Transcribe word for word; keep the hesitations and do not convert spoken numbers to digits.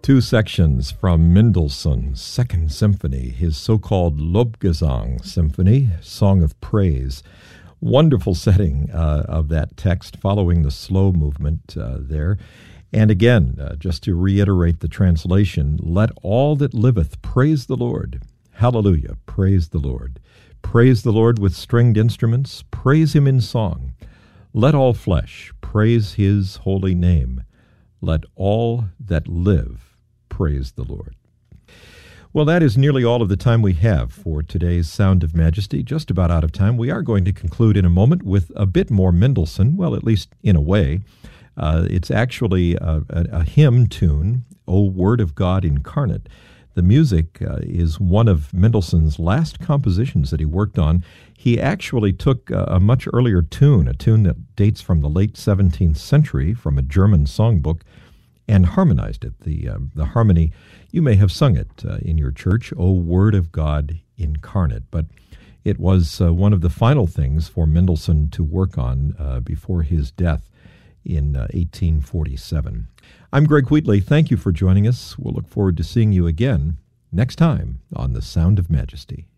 Two sections from Mendelssohn's Second Symphony, his so-called Lobgesang Symphony, Song of Praise. Wonderful setting uh, of that text, following the slow movement uh, there. And again, uh, just to reiterate the translation, let all that liveth praise the Lord. Hallelujah, praise the Lord. Praise the Lord with stringed instruments, praise him in song. Let all flesh praise his holy name. Let all that live praise the Lord. Well, that is nearly all of the time we have for today's Sound of Majesty. Just about out of time. We are going to conclude in a moment with a bit more Mendelssohn, well, at least in a way. Uh, it's actually a, a, a hymn tune, O Word of God Incarnate. The music uh, is one of Mendelssohn's last compositions that he worked on. He actually took a, a much earlier tune, a tune that dates from the late seventeenth century from a German songbook, and harmonized it. The uh, the harmony, you may have sung it uh, in your church, O Word of God Incarnate. But it was uh, one of the final things for Mendelssohn to work on uh, before his death in uh, eighteen forty-seven. I'm Greg Wheatley. Thank you for joining us. We'll look forward to seeing you again next time on The Sound of Majesty.